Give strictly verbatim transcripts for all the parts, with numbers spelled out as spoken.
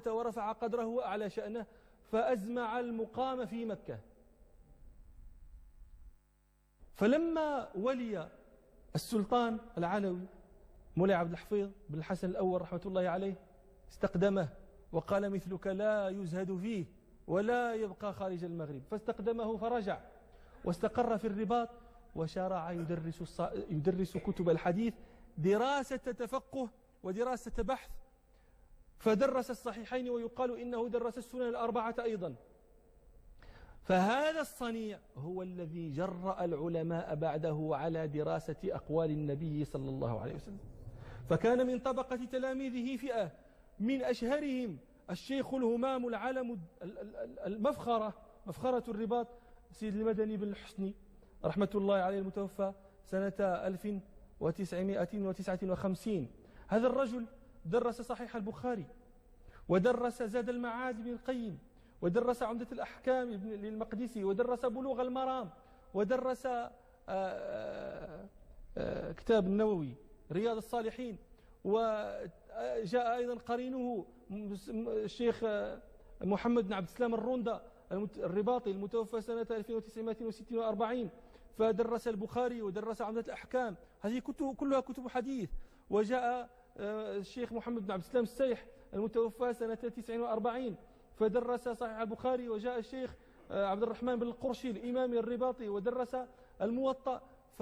المنزلة ورفع قدره وأعلى شأنه، فأزمع المقام في مكة. فلما ولي السلطان العلوي مولاي عبد الحفيظ بن الحسن الأول رحمة الله عليه استقدمه وقال: مثلك لا يزهد فيه ولا يبقى خارج المغرب. فاستقدمه فرجع واستقر في الرباط، وشرع يدرس, يدرس كتب الحديث دراسة تفقه ودراسة بحث، فدرس الصحيحين ويقال إنه درس السنن الأربعة أيضا. فهذا الصنيع هو الذي جرأ العلماء بعده على دراسة أقوال النبي صلى الله عليه وسلم. فكان من طبقة تلاميذه فئة من أشهرهم الشيخ الهمام العلم المفخرة مفخرة الرباط سيد المدني بن الحسني رحمة الله عليه المتوفى سنة ألف وتسعمائة وتسعة وخمسين. هذا الرجل درس صحيح البخاري، ودرس زاد المعاد بن القيم، ودرس عمدة الأحكام للمقدسي، ودرس بلوغ المرام، ودرس آآ آآ كتاب النووي رياض الصالحين. وجاء أيضا قرينه الشيخ محمد بن عبد السلام الرندة الرباطي المتوفى سنة ألف وتسعمائة وستة وأربعين، فدرس البخاري ودرس عمدة الأحكام، هذه كتب كلها كتب حديث. وجاء الشيخ محمد بن عبد السلام السيح المتوفى سنة تسعة وأربعين، فدرس صحيح البخاري. وجاء الشيخ عبد الرحمن بن القرشي الإمام الرباطي ودرس الموطأ،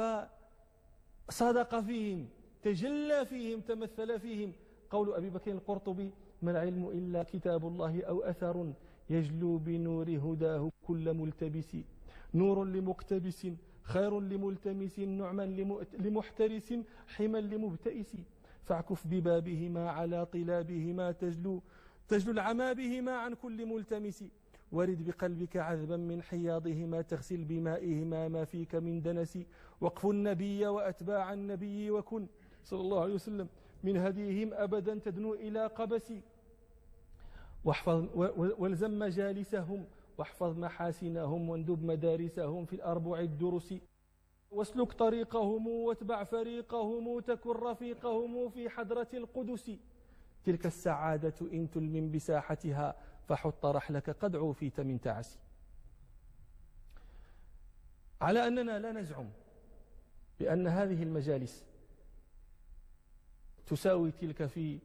فصدق فيهم، تجلى فيهم، تمثل فيهم قول أبي بكر القرطبي: ما العلم إلا كتاب الله أو أثر يجلو بنور هداه كل ملتبس، نور لمقتبس خير لملتمس، نعما لمحترس حما لمبتئس، فاعكف ببابهما على طلابهما تجلو تجلو العمى بهما عن كل ملتمس، ورد بقلبك عذبا من حياضهما تغسل بمائهما ما فيك من دنس، وقف النبي وأتباع النبي وكن صلى الله عليه وسلم من هديهم أبدا تدنو إلى قبس، واحفظ والزم مجالسهم واحفظ محاسنهم واندب مدارسهم في الأربع الدرس، واسلك طريقهم واتبع فريقهم تكن رفيقهم في حضرة القدس، تلك السعادة إن تلمم بساحتها فحط رحلك قد عوفيت من تعس. على أننا لا نزعم بأن هذه المجالس تساوي تلك في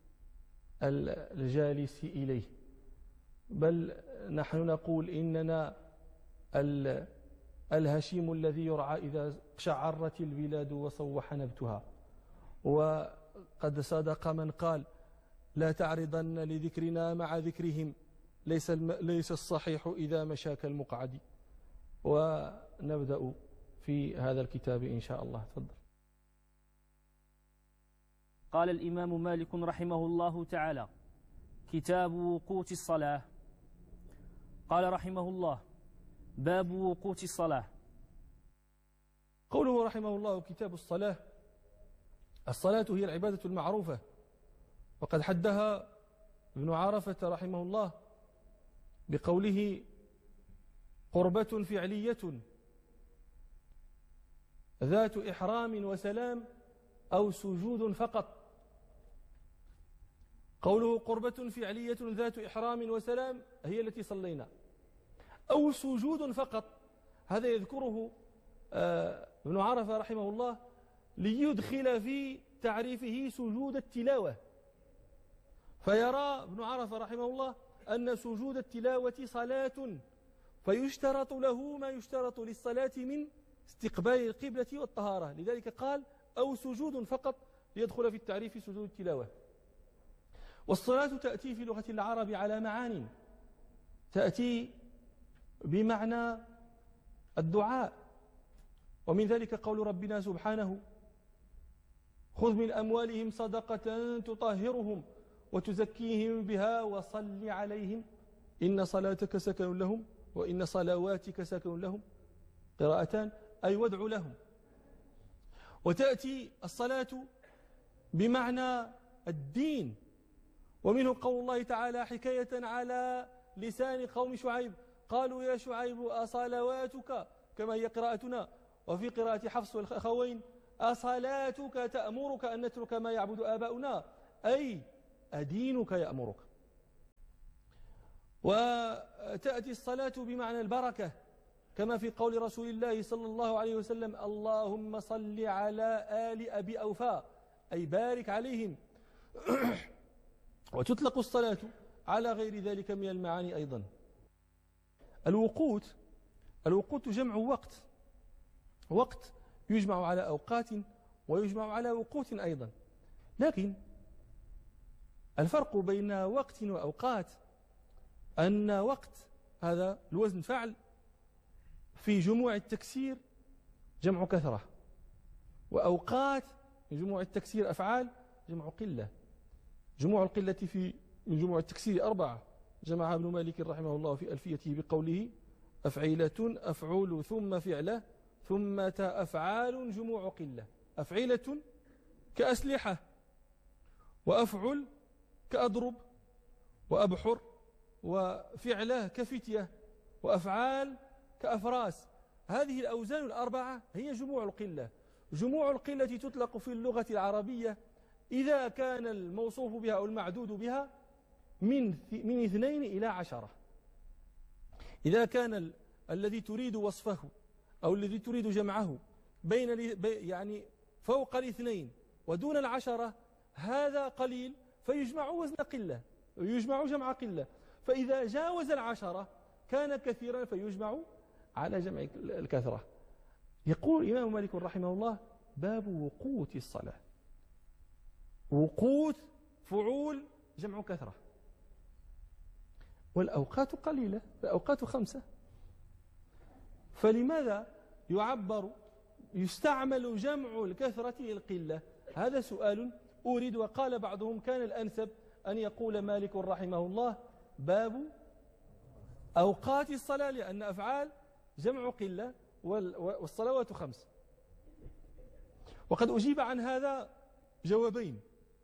الجالس إليه، بل نحن نقول إننا الهشيم الذي يرعى إذا شعرت البلاد وصوح نبتها. وقد صدق من قال: لا تعرضن لذكرنا مع ذكرهم، ليس ليس الصحيح إذا مشاك المقعد. ونبدأ في هذا الكتاب إن شاء الله. تفضل. قال الإمام مالك رحمه الله تعالى: كتاب وقوت الصلاة. قال رحمه الله: باب وقوت الصلاة. قوله رحمه الله كتاب الصلاة، الصلاة هي العبادة المعروفة، وقد حدها ابن عرفة رحمه الله بقوله: قربة فعلية ذات إحرام وسلام أو سجود فقط. قوله قربة فعلية ذات إحرام وسلام هي التي صلينا، أو سجود فقط، هذا يذكره ابن عرفة رحمه الله ليدخل في تعريفه سجود التلاوة. فيرى ابن عرفة رحمه الله أن سجود التلاوة صلاة، فيشترط له ما يشترط للصلاة من استقبال القبلة والطهارة، لذلك قال: أو سجود فقط، ليدخل في التعريف سجود التلاوة. والصلاة تأتي في لغة العرب على معان، تأتي بمعنى الدعاء، ومن ذلك قول ربنا سبحانه: خذ من أموالهم صدقة تطهرهم وتزكيهم بها وصل عليهم إن صلاتك سكن لهم وإن صلواتك سكن لهم، قراءتان، أي وادع لهم. وتأتي الصلاة بمعنى الدين، ومنه قول الله تعالى حكاية على لسان قوم شعيب: قالوا يا شعيب أصلواتك، كما هي قراءتنا، وفي قراءة حفص والأخوين: أصلاتك تأمرك أن نترك ما يعبد آباؤنا، أي أدينك يأمرك. وتأتي الصلاة بمعنى البركة كما في قول رسول الله صلى الله عليه وسلم: اللهم صل على آل أبي أوفى، أي بارك عليهم. وتطلق الصلاة على غير ذلك من المعاني أيضا. الوقوت الوقوت جمع وقت، وقت يجمع على أوقات ويجمع على وقوت أيضا. لكن الفرق بين وقت وأوقات أن وقت هذا الوزن فعل، في جموع التكسير جمع كثرة، وأوقات من جموع التكسير أفعال جمع قلة. جموع القلة في من جموع التكسير أربعة، جمعها ابن مالك رحمه الله في ألفيته بقوله: أفعيلة أفعول ثم فعلة ثم تاء أفعال جموع قلة. أفعيلة كأسلحة، وأفعل كأضرب، وأبحر، وفعلة كفتية، وأفعال كأفراس. هذه الأوزان الأربعة هي جموع القلة. جموع القلة تطلق في اللغة العربية إذا كان الموصوف بها أو المعدود بها من من اثنين إلى عشرة. إذا كان ال... الذي تريد وصفه أو الذي تريد جمعه بين ال... يعني فوق الاثنين ودون العشرة، هذا قليل فيجمع وزن قلة، يجمع جمع قلة. فإذا جاوز العشرة كان كثيرا فيجمع على جمع الكثرة. يقول الإمام مالك رحمه الله: باب وقوت الصلاة. وقوت فعول جمع كثرة، والأوقات قليلة، الأوقات خمسة. فلماذا يعبر يستعمل جمع الكثرة للقلة؟ هذا سؤال أريد. وقال بعضهم: كان الأنسب أن يقول مالك رحمه الله: باب أوقات الصلاة، لأن أفعال جمع قلة والصلوات خمس. وقد أجيب عن هذا جوابين.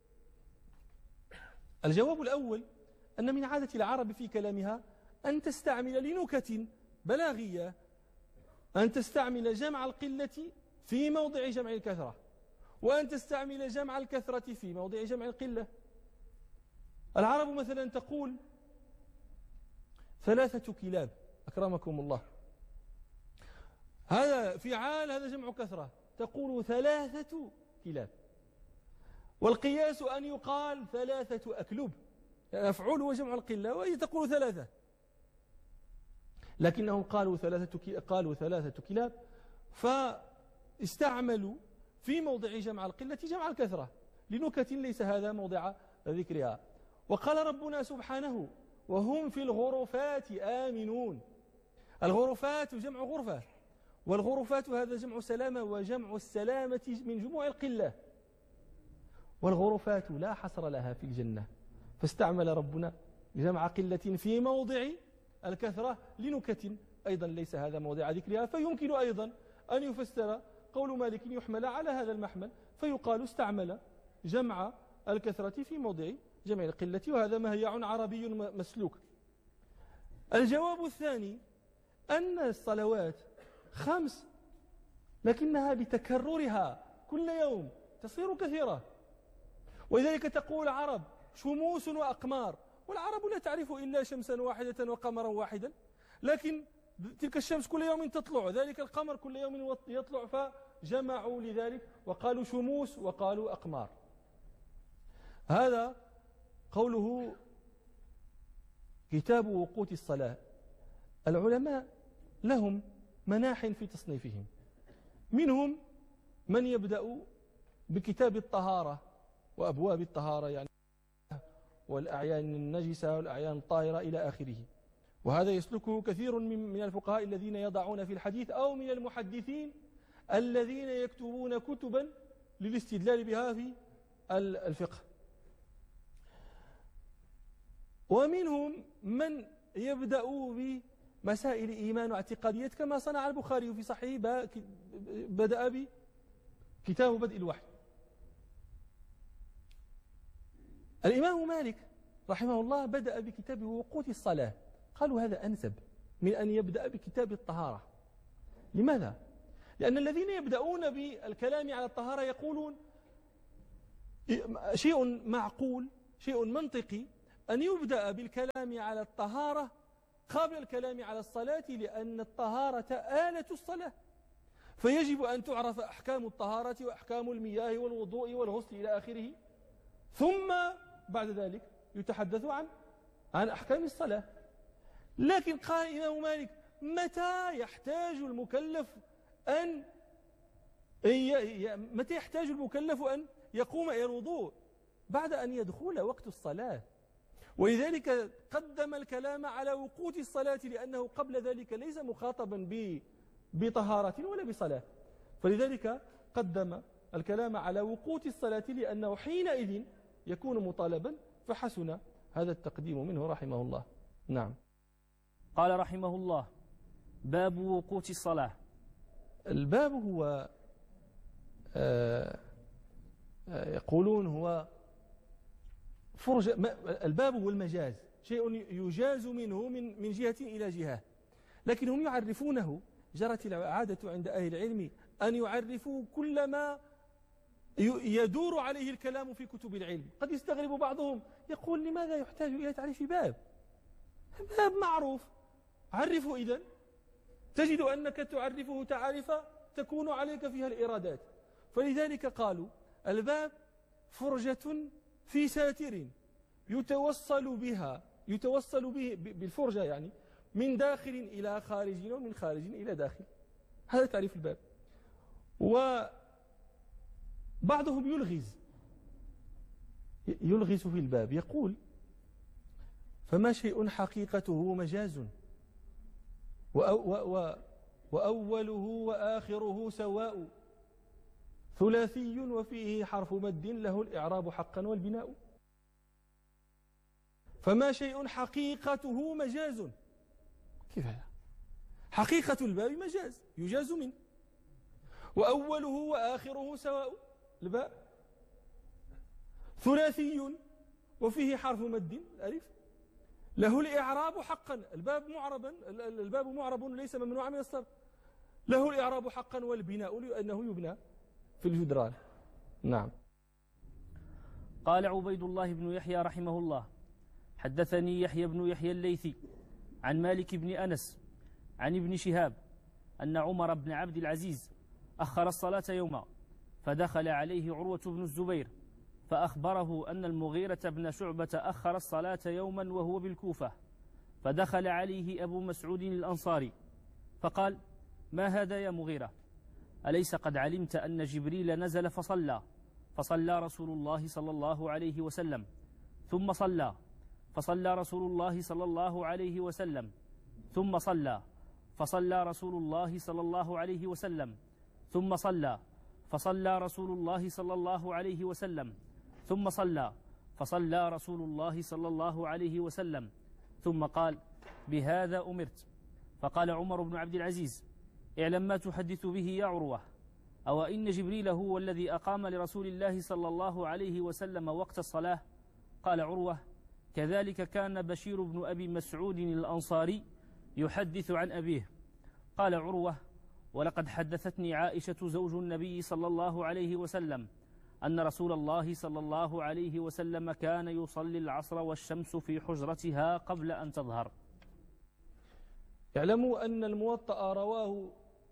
الجواب الأول أن من عادة العرب في كلامها أن تستعمل لنكت بلاغية أن تستعمل جمع القلة في موضع جمع الكثرة، وأن تستعمل جمع الكثرة في موضع جمع القلة. العرب مثلا تقول: ثلاثة كلاب أكرمكم الله، هذا فعال، هذا جمع كثرة، تقول ثلاثة كلاب. والقياس أن يقال ثلاثة أكلب، يعني أفعول وجمع القلة، وهي تقول ثلاثة. لكنهم قالوا ثلاثة قالوا ثلاثة كلاب، فاستعملوا في موضع جمع القلة جمع الكثرة لنكت ليس هذا موضع ذكرها. وقال ربنا سبحانه: وهم في الغرفات آمنون. الغرفات جمع غرفة، والغرفات هذا جمع سلامة، وجمع السلامة من جموع القلة. والغرفات لا حصر لها في الجنة، فاستعمل ربنا جمع قلة في موضع الكثرة لنكت أيضا ليس هذا موضع ذكرها. فيمكن أيضا أن يفسر قول مالك يحمل على هذا المحمل، فيقال: استعمل جمع الكثرة في موضع جمع القلة، وهذا مهيع عربي مسلوك. الجواب الثاني أن الصلوات خمس، لكنها بتكررها كل يوم تصير كثيرة، ولذلك تقول العرب: شموس وأقمار. والعرب لا تعرف إلا شمسا واحدة وقمرا واحدا، لكن تلك الشمس كل يوم تطلع، ذلك القمر كل يوم يطلع، فجمعوا لذلك وقالوا شموس وقالوا أقمار. هذا قوله كتاب وقوت الصلاة. العلماء لهم مناح في تصنيفهم، منهم من يبدأ بكتاب الطهارة وأبواب الطهارة، يعني والأعيان النجسة والأعيان الطاهرة إلى آخره. وهذا يسلكه كثير من الفقهاء الذين يضعون في الحديث، أو من المحدثين الذين يكتبون كتبا للاستدلال بها في الفقه. ومنهم من يبدأ بمسائل إيمان واعتقاديات كما صنع البخاري في صحيحه، بدأ بكتاب بدء الوحي. الإمام مالك رحمه الله بدأ بكتاب وقوت الصلاة، قالوا هذا أنسب من أن يبدأ بكتاب الطهارة. لماذا؟ لأن الذين يبدأون بالكلام على الطهارة يقولون شيء معقول، شيء منطقي، أن يبدأ بالكلام على الطهارة قبل الكلام على الصلاة، لأن الطهارة آلة الصلاة، فيجب أن تعرف أحكام الطهارة وأحكام المياه والوضوء والغسل إلى آخره، ثم بعد ذلك يتحدث عن عن أحكام الصلاة. لكن قال الإمام مالك: متى يحتاج المكلف أن متى يحتاج المكلف أن يقوم إلى الوضوء؟ بعد أن يدخل وقت الصلاة. ولذلك قدم الكلام على وقوت الصلاة، لأنه قبل ذلك ليس مخاطبا بطهارة ولا بصلاة، فلذلك قدم الكلام على وقوت الصلاة، لأنه حينئذ يكون مطالبا، فحسن هذا التقديم منه رحمه الله. نعم. قال رحمه الله: باب وقوت الصلاة. الباب هو آه آه يقولون هو فرج. الباب هو المجاز، شيء يجاز منه من من جهة إلى جهة، لكن هم يعرفونه، جرت العادة عند أهل العلم أن يعرفوا كل ما يدور عليه الكلام في كتب العلم. قد يستغرب بعضهم يقول: لماذا يحتاج إلى تعريف باب؟ باب معروف، عرفه إذن، تجد أنك تعرفه تعارف تكون عليك فيها الإرادات. فلذلك قالوا: الباب فرجة في ساتر يتوصل بها يتوصل به بالفرجة، يعني من داخل إلى خارج ومن خارج إلى داخل. هذا تعريف الباب. وبعضهم يلغز يلغز في الباب، يقول: فما شيء حقيقته مجاز وأوله وآخره سواء، ثلاثي وفيه حرف مد له الإعراب حقا والبناء. فما شيء حقيقته مجاز. كيف هذا؟ حقيقة الباب مجاز يجاز منه. وأوله وآخره سواء، الباء ثلاثي وفيه حرف مد الألف له الإعراب حقا. الباب معربا الباب معرب ليس ممنوعا من الصرف، له الإعراب حقا والبناء لأنه يبنى في الجدران. نعم. قال عبيد الله بن يحيى رحمه الله: حدثني يحيى بن يحيى الليثي عن مالك بن أنس عن ابن شهاب أن عمر بن عبد العزيز أخر الصلاة يوما، فدخل عليه عروة بن الزبير فأخبره أن المغيرة بن شعبة أخر الصلاة يوما وهو بالكوفة، فدخل عليه أبو مسعود الأنصاري فقال: ما هذا يا مغيرة؟ أليس قد علمت أن جبريل نزل فصلى فصلى رسول الله صلى الله عليه وسلم ثم صلى فصلى رسول الله صلى الله عليه وسلم ثم صلى فصلى رسول الله صلى الله عليه وسلم ثم صلى فصلى رسول الله صلى الله عليه وسلم ثم صلى فصلى رسول الله صلى الله عليه وسلم ثم قال: بهذا أمرت. فقال عمر بن عبد العزيز: اعلم ما تحدث به يا عروة، أو إن جبريل هو الذي أقام لرسول الله صلى الله عليه وسلم وقت الصلاة؟ قال عروة: كذلك كان بشير بن أبي مسعود الأنصاري يحدث عن أبيه. قال عروة: ولقد حدثتني عائشة زوج النبي صلى الله عليه وسلم أن رسول الله صلى الله عليه وسلم كان يصلي العصر والشمس في حجرتها قبل أن تظهر. اعلموا أن الموطأ رواه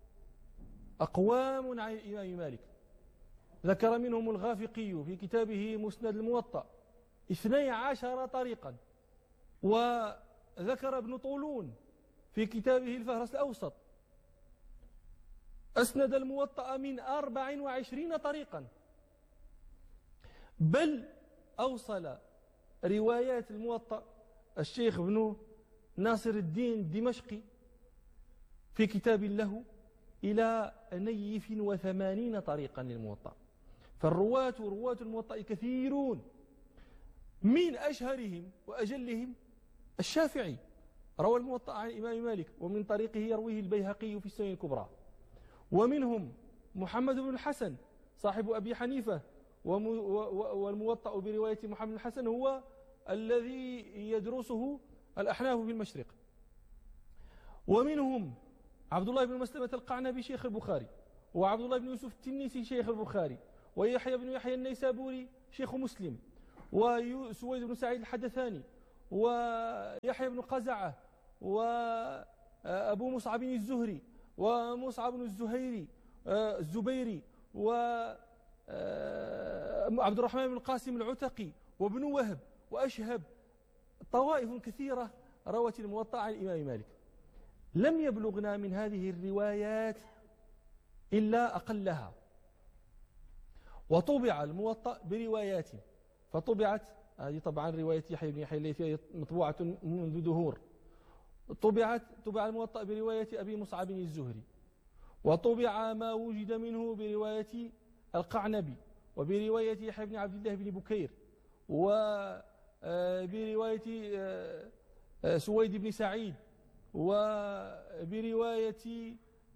أقوام عن الإمام مالك، ذكر منهم الغافقي في كتابه مسند الموطأ اثني عشر طريقا، وذكر ابن طولون في كتابه الفهرس الأوسط أسند الموطأ من أربع وعشرين طريقا، بل أوصل روايات الموطأ الشيخ ابن ناصر الدين الدمشقي في كتاب له إلى نيف وثمانين طريقا للموطأ. فالرواة رواة الموطأ كثيرون، من أشهرهم وأجلهم الشافعي روى الموطأ عن الإمام مالك، ومن طريقه يرويه البيهقي في السنن الكبرى، ومنهم محمد بن الحسن صاحب أبي حنيفة، والموطأ برواية محمد بن الحسن هو الذي يدرسه الأحناف في المشرق. ومنهم عبد الله بن مسلمة القعنبي شيخ البخاري، وعبد الله بن يوسف التنيسي شيخ البخاري، ويحيى بن يحيى النيسابوري شيخ مسلم، وسويد بن سعيد الحدثاني، ويحيى بن قزعة، وأبو مصعب الزهري ومصعب الزهيري الزبيري وعبد الرحمن بن القاسم العتقي وابن وهب وأشهب، طوائف كثيرة روت الموطأ عن الإمام مالك. لم يبلغنا من هذه الروايات إلا أقلها، وطبع الموطأ بروايات، فطبعت هذه طبعا رواية يحيى بن يحيى الليثي مطبوعة منذ دهور، طبعت طبع الموطأ برواية أبي مصعب الزهري، وطبع ما وجد منه برواية القعنبي وبرواية يحيى بن عبد الله بن بكير وبرواية سويد بن سعيد وبرواية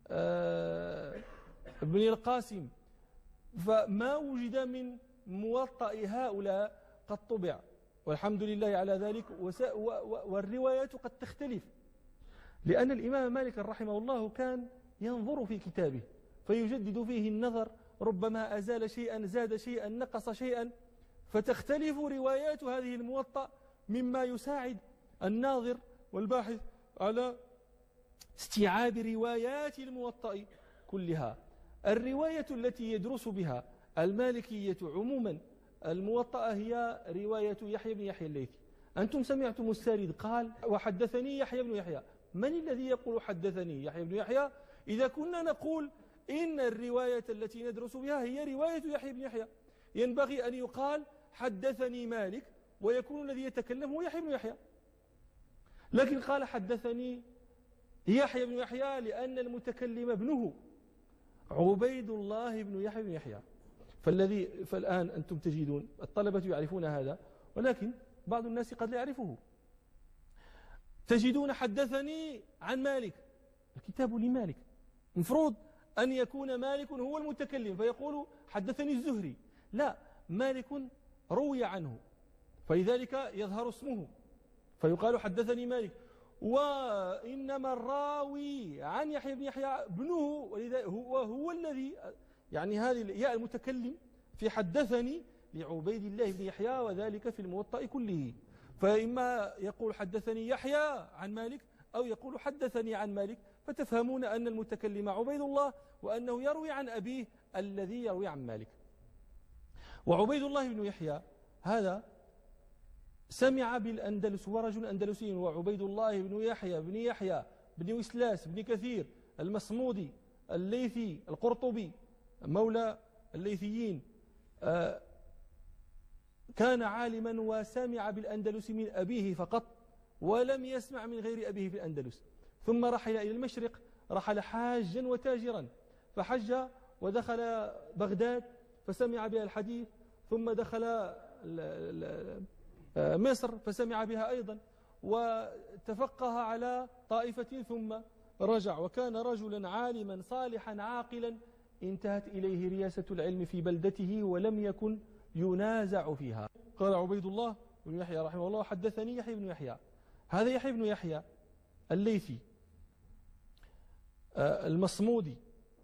ابن القاسم، فما وجد من موطأ هؤلاء قد طبع والحمد لله على ذلك. والروايات قد تختلف، لأن الإمام مالك رحمه الله كان ينظر في كتابه فيجدد فيه النظر، ربما أزال شيئا زاد شيئا نقص شيئا، فتختلف روايات هذه الموطأ مما يساعد الناظر والباحث على استيعاب روايات الموطأ كلها. الرواية التي يدرس بها المالكية عموما الموطأ هي رواية يحيى بن يحيى الليثي. أنتم سمعتم السارد قال وحدثني يحيى بن يحيى، من الذي يقول حدثني يحيى بن يحيى؟ إذا كنا نقول إن الرواية التي ندرس بها هي رواية يحيى بن يحيى، ينبغي أن يقال حدثني مالك ويكون الذي يتكلم هو يحيى بن يحيى، لكن قال حدثني يحيى بن يحيى لأن المتكلم ابنه عبيد الله بن يحيى بن يحيى. فالذي فالآن أنتم تجدون الطلبة يعرفون هذا، ولكن بعض الناس قد لا يعرفه. تجدون حدثني عن مالك، الكتاب لمالك، المفروض أن يكون مالك هو المتكلم فيقول حدثني الزهري، لا، مالك روي عنه فلذلك يظهر اسمه فيقال حدثني مالك، وإنما الراوي عن يحيى بن يحيى ابنه، ولذلك هو, هو الذي يعني هذه الياء المتكلم في حدثني لعبيد الله بن يحيى، وذلك في الموطأ كله. فإما يقول حدثني يحيى عن مالك أو يقول حدثني عن مالك، فتفهمون أن المتكلم عبيد الله وأنه يروي عن أبيه الذي يروي عن مالك. وعبيد الله بن يحيى هذا سمع بالأندلس، هو رجل أندلسي، وعبيد الله بن يحيى بن يحيى بن وسلاس بن كثير المصمودي الليثي القرطبي مولى الليثيين، كان عالما وسمع بالأندلس من أبيه فقط ولم يسمع من غير أبيه في الأندلس، ثم رحل إلى المشرق، رحل حاجا وتاجرا، فحج ودخل بغداد فسمع بها الحديث، ثم دخل مصر فسمع بها أيضا، وتفقه على طائفة ثم رجع، وكان رجلا عالما صالحا عاقلا انتهت إليه رياسة العلم في بلدته ولم يكن ينازع فيها. قال عبيد الله بن يحيى رحمه الله حدثني يحيى بن يحيى، هذا يحيى بن يحيى الليثي المصمودي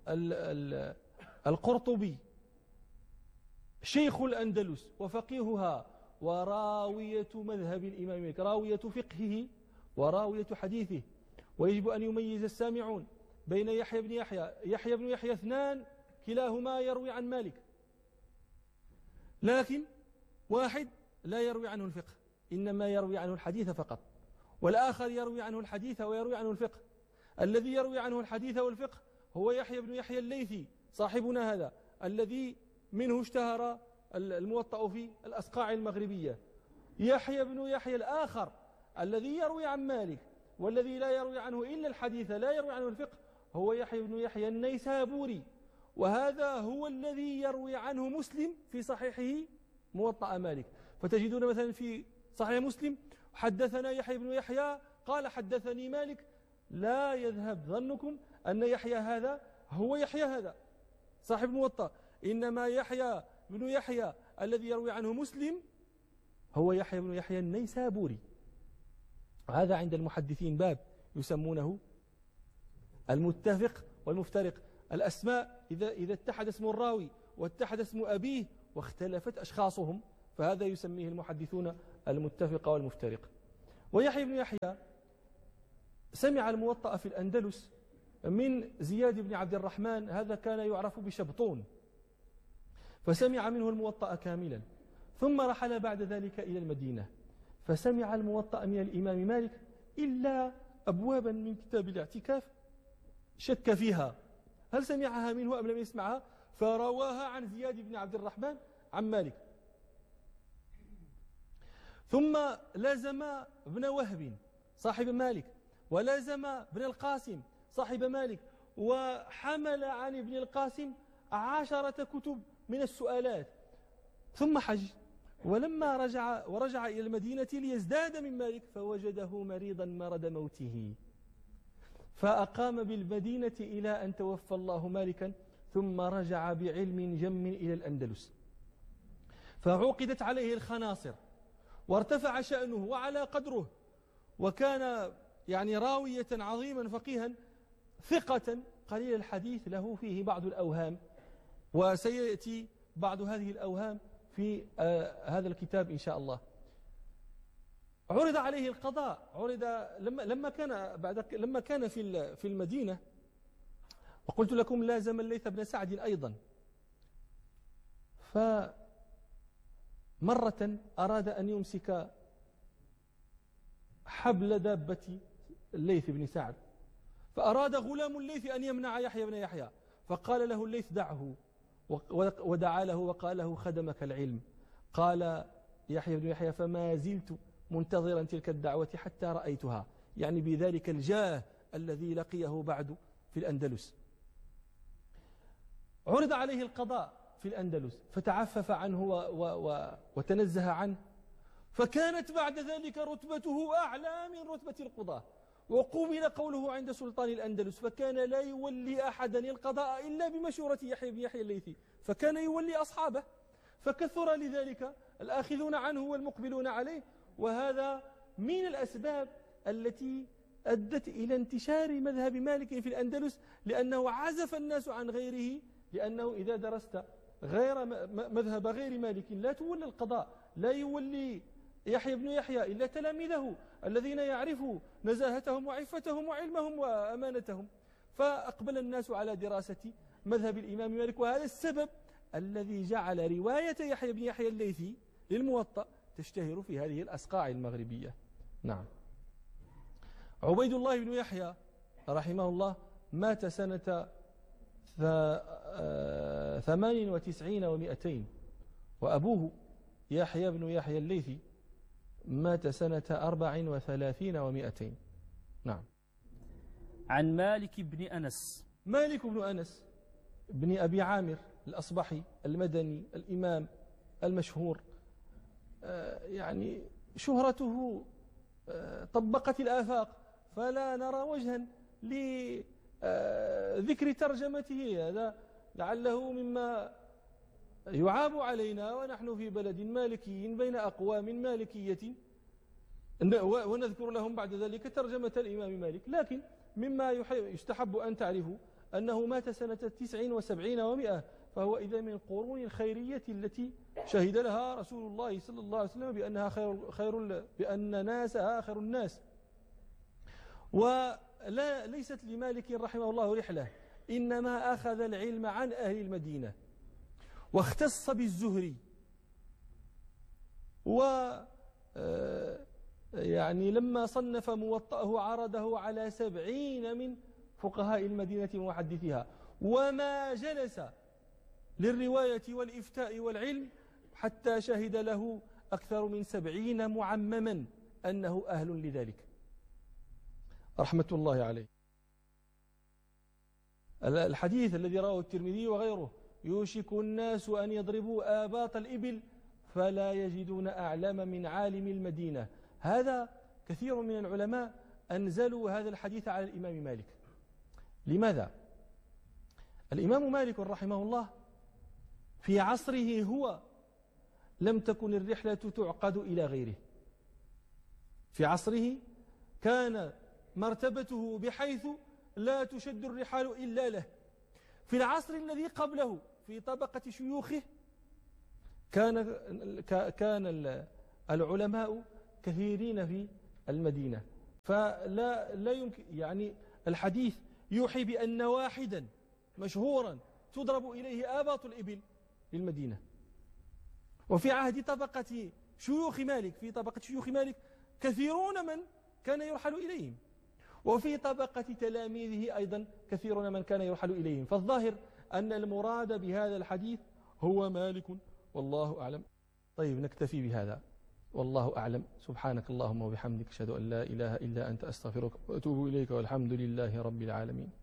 القرطبي شيخ الأندلس وفقيهها وراوية مذهب الإمام مالك، راوية فقهه وراوية حديثه. ويجب أن يميز السامعون بين يحيى بن يحيى، يحيى بن يحيى اثنان كلاهما يروي عن مالك، لكن واحد لا يروي عنه الفقه إنما يروي عنه الحديث فقط، والآخر يروي عنه الحديث ويروي عنه الفقه. الذي يروي عنه الحديث والفقه هو يحيى بن يحيى الليثي صاحبنا هذا، الذي منه اشتهر الموطأ في الأصقاع المغربية. يحيى بن يحيى الآخر الذي يروي عن مالك والذي لا يروي عنه إلا الحديث لا يروي عنه الفقه هو يحيى بن يحيى النيسابوري، وهذا هو الذي يروي عنه مسلم في صحيحه موطأ مالك. فتجدون مثلا في صحيح مسلم حدثنا يحيى بن يحيى قال حدثني مالك، لا يذهب ظنكم أن يحيى هذا هو يحيى هذا صاحب موطأ، إنما يحيى بن يحيى الذي يروي عنه مسلم هو يحيى بن يحيى النيسابوري. هذا عند المحدثين باب يسمونه المتفق والمفترق. الأسماء إذا إذا اتحد اسم الراوي واتحد اسم أبيه واختلفت أشخاصهم فهذا يسميه المحدثون المتفق والمفترق. ويحيى بن يحيى سمع الموطأ في الأندلس من زياد بن عبد الرحمن، هذا كان يعرف بشبطون، فسمع منه الموطأ كاملا، ثم رحل بعد ذلك إلى المدينة فسمع الموطأ من الإمام مالك إلا أبوابا من كتاب الاعتكاف شك فيها هل سمعها منه أم لم يسمعها، فرواها عن زياد بن عبد الرحمن عن مالك. ثم لازم ابن وهب صاحب مالك، ولازم ابن القاسم صاحب مالك، وحمل عن ابن القاسم عشرة كتب من السؤالات، ثم حج. ولما رجع ورجع إلى المدينة ليزداد من مالك فوجده مريضا مرض موته، فأقام بالمدينة إلى أن توفى الله مالكا، ثم رجع بعلم جم إلى الأندلس، فعقدت عليه الخناصر وارتفع شأنه وعلى قدره، وكان يعني راوية عظيما فقيها ثقة قليل الحديث له فيه بعض الأوهام، وسيأتي بعض هذه الأوهام في آه هذا الكتاب إن شاء الله. عرض عليه القضاء، عرض لما لما كان بعد لما كان في في المدينة، وقلت لكم لازم الليث بن سعد أيضا، فمرة أراد أن يمسك حبل دابة الليث بن سعد، فأراد غلام الليث أن يمنع يحيى بن يحيى، فقال له الليث دعه، ودعا له وقال له خدمك العلم. قال يحيى بن يحيى فما زلت منتظرا تلك الدعوة حتى رأيتها، يعني بذلك الجاه الذي لقيه بعد في الأندلس. عرض عليه القضاء في الأندلس فتعفف عنه و و و وتنزه عنه، فكانت بعد ذلك رتبته أعلى من رتبة القضاة، وقبل قوله عند سلطان الأندلس، فكان لا يولي أحدا القضاء إلا بمشورة يحيى بن يحيى الليثي، فكان يولي أصحابه، فكثر لذلك الآخذون عنه والمقبلون عليه. وهذا من الأسباب التي أدت إلى انتشار مذهب مالك في الأندلس، لأنه عزف الناس عن غيره، لأنه إذا درست غير مذهب غير مالك لا تولي القضاء، لا يولي يحيى بن يحيى إلا تلاميذه الذين يعرفوا نزاهتهم وعفتهم وعلمهم وأمانتهم، فأقبل الناس على دراسة مذهب الإمام مالك. وهذا السبب الذي جعل رواية يحيى بن يحيى الليثي للموطأ تشتهر في هذه الأصقاع المغربية. نعم. عبيد الله بن يحيى رحمه الله مات سنة ثمان وتسعين ومئتين، وأبوه يحيى بن يحيى الليثي مات سنة أربع وثلاثين ومئتين. نعم. عن مالك بن أنس. مالك بن أنس بن أبي عامر الأصبحي المدني الإمام المشهور، يعني شهرته طبقت الآفاق، فلا نرى وجها لذكر ترجمته، هذا لعله مما يعاب علينا ونحن في بلد مالكي بين أقوام مالكية، ونذكر لهم بعد ذلك ترجمة الإمام مالك. لكن مما يستحب أن تعرفوا أنه مات سنة تسع وسبعين ومئة، فهو إذا من القرون الخيرية التي شهد لها رسول الله صلى الله عليه وسلم بأنها خير, خير بأن ناسها خير الناس. ولا ليست لمالك رحمه الله رحلة، إنما أخذ العلم عن أهل المدينة، واختص بالزهري، و يعني لما صنف موطأه عرضه على سبعين من فقهاء المدينة ومحدثيها، وما جلس للرواية والإفتاء والعلم حتى شهد له أكثر من سبعين معمما أنه أهل لذلك رحمة الله عليه. الحديث الذي رواه الترمذي وغيره: يوشك الناس أن يضربوا آباط الإبل فلا يجدون أعلم من عالم المدينة. هذا كثير من العلماء أنزلوا هذا الحديث على الإمام مالك. لماذا؟ الإمام مالك رحمه الله في عصره هو لم تكن الرحلة تعقد إلى غيره، في عصره كان مرتبته بحيث لا تشد الرحال إلا له. في العصر الذي قبله في طبقة شيوخه كان كان العلماء كثيرين في المدينة، فلا لا يمكن يعني الحديث يوحي بأن واحدا مشهورا تضرب إليه آباط الإبل للمدينة. وفي عهد طبقة شيوخ مالك، في طبقة شيوخ مالك كثيرون من كان يرحل إليهم، وفي طبقة تلاميذه أيضا كثيرون من كان يرحل إليهم. فالظاهر أن المراد بهذا الحديث هو مالك، والله أعلم. طيب نكتفي بهذا، والله أعلم. سبحانك اللهم وبحمدك، أشهد أن لا إله إلا أنت، أستغفرك وأتوب إليك، والحمد لله رب العالمين.